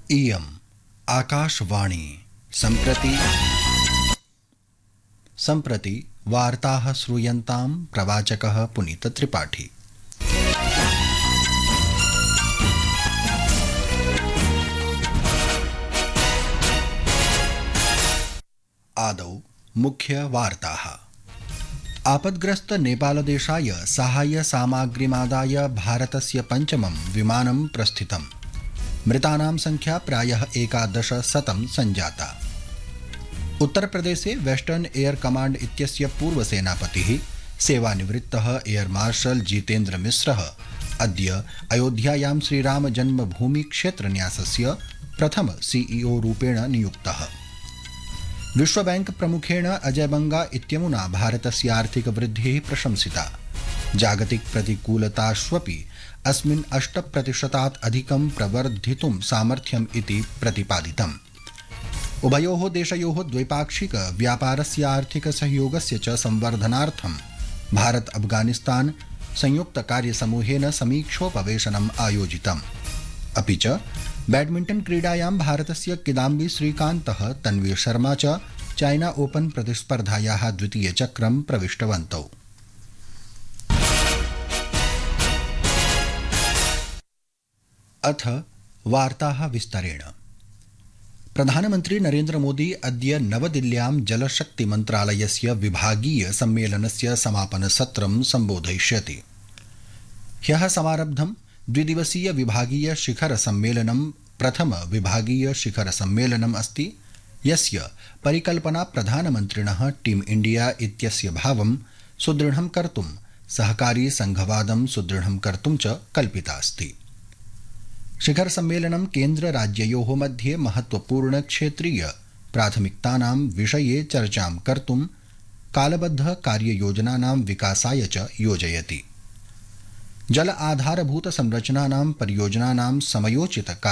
इयम् आकाशवाणी सम्प्रति वार्ताः श्रूयन्तां प्रवाचकः पुनीतत्रिपाठी। आदौ मुख्य वार्ताः। आपद्ग्रस्त नेपालदेशाय साहाय्य सामग्रीमादाय भारतस्य पञ्चमं विमानं प्रस्थितम्। मृतानां संख्या प्रायः 1100 संजाता। उत्तरप्रदेशे वेस्टर्न एयर कमांड इत्यस्य पूर्वसेनापतिः सेवानिवृत्तः एयर मार्शल जितेन्द्र मिश्रः अद्य अयोध्यायां श्रीराम जन्मभूमि क्षेत्रन्यासस्य प्रथम सीईओ रूपेण नियुक्तः। विश्वबैंक प्रमुखेण अजय बंगा इत्यमुना भारतस्य आर्थिक वृद्धिः प्रशंसिता। जागतिक प्रतिकूलताष्वपि अस्मिन् 8% अधिकं प्रवर्धितुं सामर्थ्यम् इति प्रतिपादितम्। उभयोः देशयोः द्वैपाक्षिक व्यापारस्य आर्थिक सहयोगस्य च संवर्धनार्थं भारत अफगानिस्तान संयुक्त कार्यसमूहेन समीक्षोपवेशनम् आयोजितम्। अपि च बैडमिंटन क्रीडायां भारतस्य किदाम्बी श्रीकान्तः तन्वी शर्मा च चाइना ओपन प्रतिस्पर्धायाः द्वितीयचक्रं प्रविष्टवन्तौ। अथ वार्ताः विस्तरेण। प्रधानमन्त्री नरेन्द्र मोदी अद्य नवदिल्ल्यां जलशक्ति मन्त्रालयस्य विभागीय सम्मेलनस्य समापनसत्रं सम्बोधयिष्यति। ह्यः समारब्धं द्विदिवसीय विभागीय शिखर सम्मेलनं प्रथम विभागीय शिखर सम्मेलनम् अस्ति, यस्य परिकल्पना प्रधानमन्त्रिणः टीम इंडिया इत्यस्य भावं सुदृढं कर्तुं सहकारी संघवादं सुदृढं कर्तुं च कल्पिता अस्ति। शिखर सम्मेलनं केन्द्र राज्ययोः मध्ये महत्वपूर्ण क्षेत्रीय प्राथमिकतानां विषये चर्चां कर्तुं कालबद्ध कार्ययोजनानां विकासाय च योजयति। जल आधारभूत संरचनानां परियोजनानां समयोचित